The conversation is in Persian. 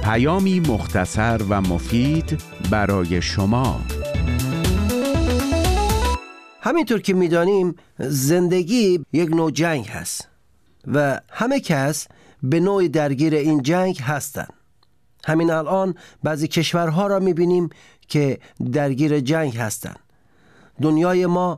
پیامی مختصر و مفید برای شما. همینطور که میدانیم زندگی یک نوع جنگ هست و همه کس به نوع درگیر این جنگ هستند. همین الان بعضی کشورها را میبینیم که درگیر جنگ هستند. دنیای ما